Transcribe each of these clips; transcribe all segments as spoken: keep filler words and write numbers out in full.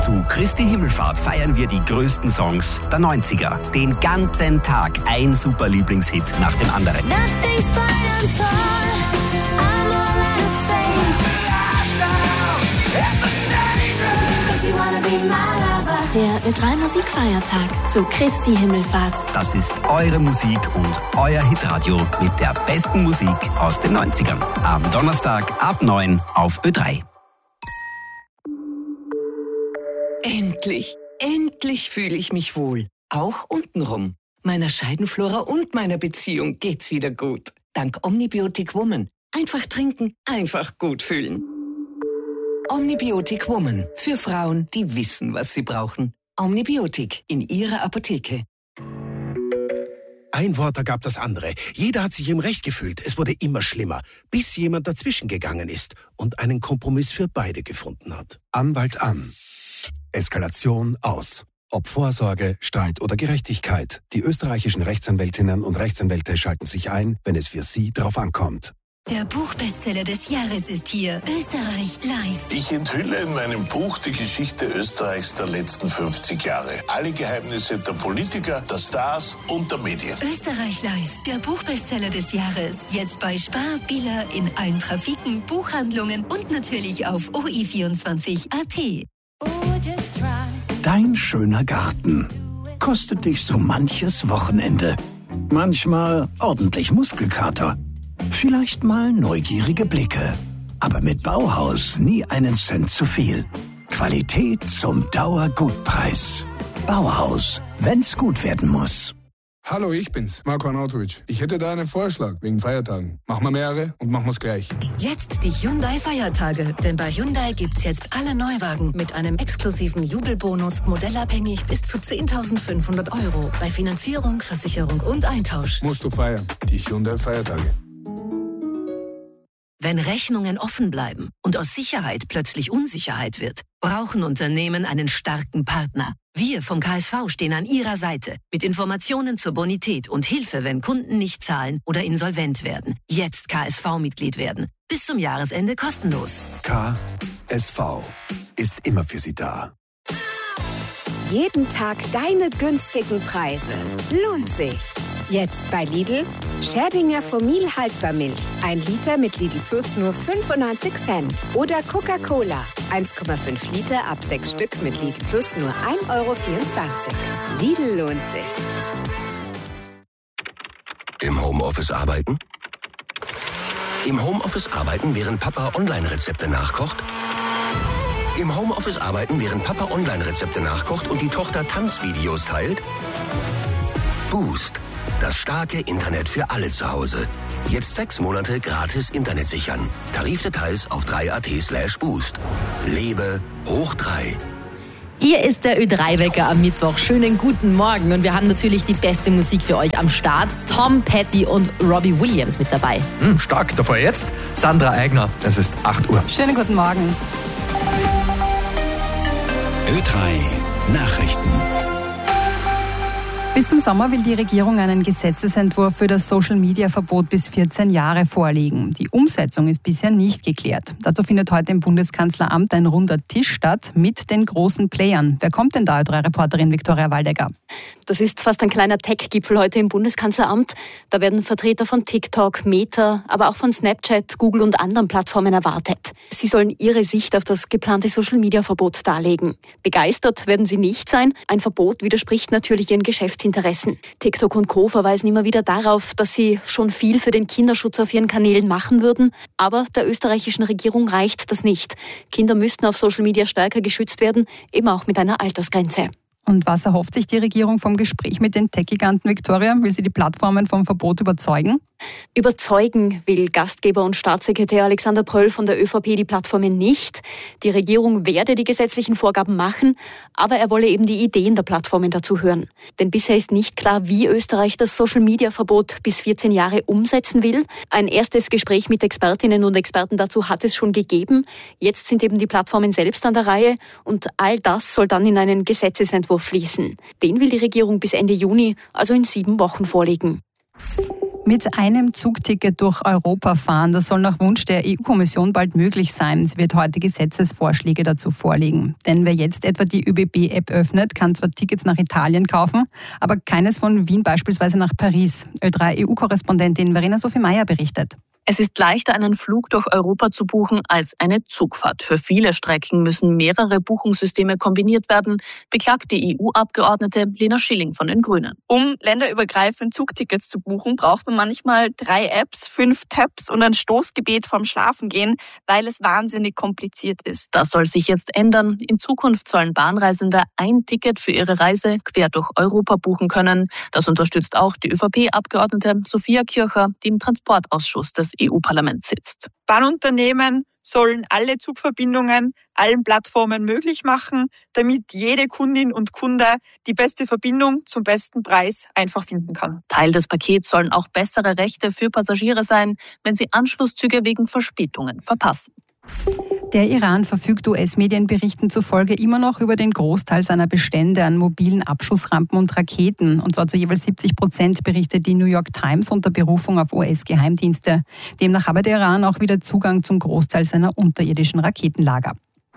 Zu Christi Himmelfahrt feiern wir die größten Songs der neunziger. Den ganzen Tag ein super Lieblingshit nach dem anderen. Der Ö drei Musikfeiertag zu Christi Himmelfahrt. Das ist eure Musik und euer Hitradio mit der besten Musik aus den neunzigern. Am Donnerstag ab neun auf Ö drei. Endlich, endlich fühle ich mich wohl. Auch untenrum. Meiner Scheidenflora und meiner Beziehung geht's wieder gut. Dank Omnibiotic Woman. Einfach trinken, einfach gut fühlen. Omnibiotic Woman. Für Frauen, die wissen, was sie brauchen. Omnibiotic in ihrer Apotheke. Ein Wort ergab das andere. Jeder hat sich im Recht gefühlt. Es wurde immer schlimmer, bis jemand dazwischen gegangen ist und einen Kompromiss für beide gefunden hat. Anwalt an. Eskalation aus. Ob Vorsorge, Streit oder Gerechtigkeit. Die österreichischen Rechtsanwältinnen und Rechtsanwälte schalten sich ein, wenn es für sie drauf ankommt. Der Buchbestseller des Jahres ist hier. Österreich live. Ich enthülle in meinem Buch die Geschichte Österreichs der letzten fünfzig Jahre. Alle Geheimnisse der Politiker, der Stars und der Medien. Österreich live. Der Buchbestseller des Jahres. Jetzt bei Spar, Billa, in allen Trafiken, Buchhandlungen und natürlich auf O I vierundzwanzig Punkt A T. Dein schöner Garten kostet dich so manches Wochenende. Manchmal ordentlich Muskelkater. Vielleicht mal neugierige Blicke. Aber mit Bauhaus nie einen Cent zu viel. Qualität zum Dauergutpreis. Bauhaus, wenn's gut werden muss. Hallo, ich bin's, Marko Arnautovic. Ich hätte da einen Vorschlag wegen Feiertagen. Machen wir mehrere und machen wir's gleich. Jetzt die Hyundai-Feiertage. Denn bei Hyundai gibt's jetzt alle Neuwagen mit einem exklusiven Jubelbonus, modellabhängig bis zu zehntausendfünfhundert Euro. Bei Finanzierung, Versicherung und Eintausch. Musst du feiern. Die Hyundai-Feiertage. Wenn Rechnungen offen bleiben und aus Sicherheit plötzlich Unsicherheit wird, brauchen Unternehmen einen starken Partner. Wir vom K S V stehen an Ihrer Seite mit Informationen zur Bonität und Hilfe, wenn Kunden nicht zahlen oder insolvent werden. Jetzt K S V-Mitglied werden. Bis zum Jahresende kostenlos. K S V ist immer für Sie da. Jeden Tag deine günstigen Preise. Lohnt sich. Jetzt bei Lidl. Scherdinger Fomil Haltbarmilch. Ein Liter mit Lidl Plus nur fünfundneunzig Cent. Oder Coca-Cola. eins Komma fünf Liter ab sechs Stück mit Lidl Plus nur ein Euro vierundzwanzig. Lidl lohnt sich. Im Homeoffice arbeiten? Im Homeoffice arbeiten, während Papa Online-Rezepte nachkocht? Im Homeoffice arbeiten, während Papa Online-Rezepte nachkocht und die Tochter Tanzvideos teilt? Boost. Das starke Internet für alle zu Hause. Jetzt sechs Monate gratis Internet sichern. Tarifdetails auf drei Punkt A T slash boost. Lebe hoch drei. Hier ist der Ö drei Wecker am Mittwoch. Schönen guten Morgen. Und wir haben natürlich die beste Musik für euch am Start. Tom Petty und Robbie Williams mit dabei. Hm, stark. Davor jetzt Sandra Eigner. Es ist acht Uhr. Schönen guten Morgen. Ö drei Nachrichten. Bis zum Sommer will die Regierung einen Gesetzesentwurf für das Social-Media-Verbot bis vierzehn Jahre vorlegen. Die Umsetzung ist bisher nicht geklärt. Dazu findet heute im Bundeskanzleramt ein runder Tisch statt mit den großen Playern. Wer kommt denn da, Ö drei Reporterin Viktoria Waldecker? Das ist fast ein kleiner Tech-Gipfel heute im Bundeskanzleramt. Da werden Vertreter von TikTok, Meta, aber auch von Snapchat, Google und anderen Plattformen erwartet. Sie sollen ihre Sicht auf das geplante Social-Media-Verbot darlegen. Begeistert werden sie nicht sein. Ein Verbot widerspricht natürlich ihren Geschäftsinteressen. TikTok und Co. verweisen immer wieder darauf, dass sie schon viel für den Kinderschutz auf ihren Kanälen machen würden. Aber der österreichischen Regierung reicht das nicht. Kinder müssten auf Social Media stärker geschützt werden, eben auch mit einer Altersgrenze. Und was erhofft sich die Regierung vom Gespräch mit den Tech-Giganten, Viktoria? Will sie die Plattformen vom Verbot überzeugen? Überzeugen will Gastgeber und Staatssekretär Alexander Pröll von der ÖVP die Plattformen nicht. Die Regierung werde die gesetzlichen Vorgaben machen, aber er wolle eben die Ideen der Plattformen dazu hören. Denn bisher ist nicht klar, wie Österreich das Social-Media-Verbot bis vierzehn Jahre umsetzen will. Ein erstes Gespräch mit Expertinnen und Experten dazu hat es schon gegeben. Jetzt sind eben die Plattformen selbst an der Reihe und all das soll dann in einen Gesetzesentwurf fließen. Den will die Regierung bis Ende Juni, also in sieben Wochen, vorlegen. Mit einem Zugticket durch Europa fahren, das soll nach Wunsch der E U-Kommission bald möglich sein. Sie wird heute Gesetzesvorschläge dazu vorlegen. Denn wer jetzt etwa die Ö B B-App öffnet, kann zwar Tickets nach Italien kaufen, aber keines von Wien beispielsweise nach Paris. Ö drei E U-Korrespondentin Verena Sophie Meyer berichtet. Es ist leichter, einen Flug durch Europa zu buchen, als eine Zugfahrt. Für viele Strecken müssen mehrere Buchungssysteme kombiniert werden, beklagt die E U-Abgeordnete Lena Schilling von den Grünen. Um länderübergreifend Zugtickets zu buchen, braucht man manchmal drei Apps, fünf Tabs und ein Stoßgebet vorm Schlafengehen, weil es wahnsinnig kompliziert ist. Das soll sich jetzt ändern. In Zukunft sollen Bahnreisende ein Ticket für ihre Reise quer durch Europa buchen können. Das unterstützt auch die ÖVP-Abgeordnete Sophia Kircher, die im Transportausschuss des E U-Parlaments sitzt. Bahnunternehmen sollen alle Zugverbindungen allen Plattformen möglich machen, damit jede Kundin und Kunde die beste Verbindung zum besten Preis einfach finden kann. Teil des Pakets sollen auch bessere Rechte für Passagiere sein, wenn sie Anschlusszüge wegen Verspätungen verpassen. Der Iran verfügt U S-Medienberichten zufolge immer noch über den Großteil seiner Bestände an mobilen Abschussrampen und Raketen. Und zwar zu jeweils siebzig Prozent, berichtet die New York Times unter Berufung auf U S-Geheimdienste. Demnach habe der Iran auch wieder Zugang zum Großteil seiner unterirdischen Raketenlager.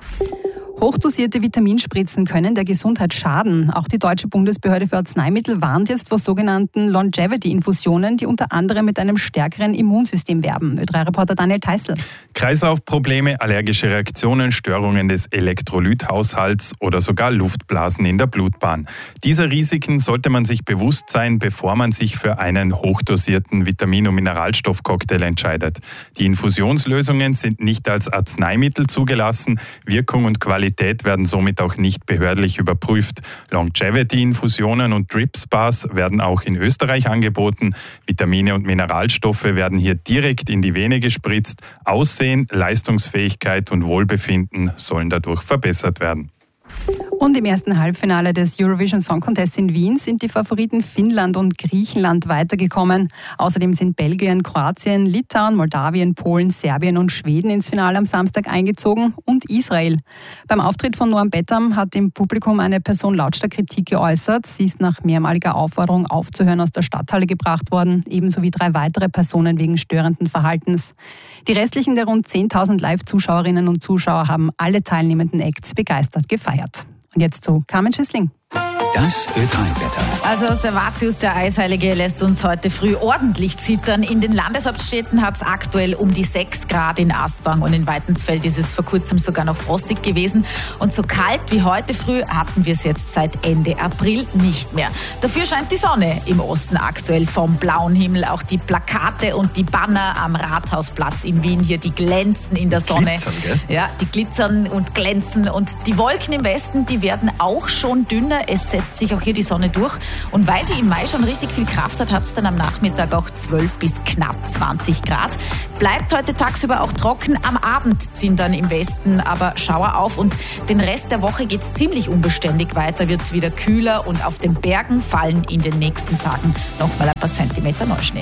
Hochdosierte Vitaminspritzen können der Gesundheit schaden. Auch die Deutsche Bundesbehörde für Arzneimittel warnt jetzt vor sogenannten Longevity-Infusionen, die unter anderem mit einem stärkeren Immunsystem werben. Ö drei Reporter Daniel Theißl. Kreislaufprobleme, allergische Reaktionen, Störungen des Elektrolythaushalts oder sogar Luftblasen in der Blutbahn. Dieser Risiken sollte man sich bewusst sein, bevor man sich für einen hochdosierten Vitamin- und Mineralstoffcocktail entscheidet. Die Infusionslösungen sind nicht als Arzneimittel zugelassen. Wirkung und Qualität werden somit auch nicht behördlich überprüft. Longevity-Infusionen und Drip-Spas werden auch in Österreich angeboten. Vitamine und Mineralstoffe werden hier direkt in die Vene gespritzt. Aussehen, Leistungsfähigkeit und Wohlbefinden sollen dadurch verbessert werden. Und im ersten Halbfinale des Eurovision Song Contest in Wien sind die Favoriten Finnland und Griechenland weitergekommen. Außerdem sind Belgien, Kroatien, Litauen, Moldawien, Polen, Serbien und Schweden ins Finale am Samstag eingezogen und Israel. Beim Auftritt von Noam Bettam hat im Publikum eine Person lautstark Kritik geäußert. Sie ist nach mehrmaliger Aufforderung aufzuhören aus der Stadthalle gebracht worden, ebenso wie drei weitere Personen wegen störenden Verhaltens. Die restlichen der rund zehntausend Live-Zuschauerinnen und Zuschauer haben alle teilnehmenden Acts begeistert gefeiert. Und jetzt zu Carmen Schüssling. Das Ö drei Wetter. Also Servatius, der Eisheilige, lässt uns heute früh ordentlich zittern. In den Landeshauptstädten hat es aktuell um die sechs Grad in Aspang und in Weitensfeld ist es vor kurzem sogar noch frostig gewesen. Und so kalt wie heute früh hatten wir es jetzt seit Ende April nicht mehr. Dafür scheint die Sonne im Osten aktuell vom blauen Himmel. Auch die Plakate und die Banner am Rathausplatz in Wien hier, die glänzen in der Sonne. Glitzern, gell? Ja, die glitzern und glänzen. Und die Wolken im Westen, die werden auch schon dünner. Es setzt sich auch hier die Sonne durch. Und weil die im Mai schon richtig viel Kraft hat, hat es dann am Nachmittag auch zwölf bis knapp zwanzig Grad. Bleibt heute tagsüber auch trocken. Am Abend ziehen dann im Westen aber Schauer auf. Und den Rest der Woche geht es ziemlich unbeständig weiter, wird wieder kühler. Und auf den Bergen fallen in den nächsten Tagen nochmal ein paar Zentimeter Neuschnee.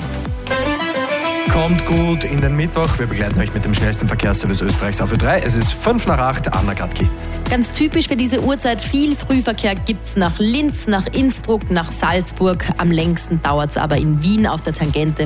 Kommt gut in den Mittwoch. Wir begleiten euch mit dem schnellsten Verkehrsservice Österreichs auf Ö drei. Es ist fünf nach acht, Anna Gatki. Ganz typisch für diese Uhrzeit, viel Frühverkehr gibt es nach Linz, nach Innsbruck, nach Salzburg. Am längsten dauert es aber in Wien auf der Tangente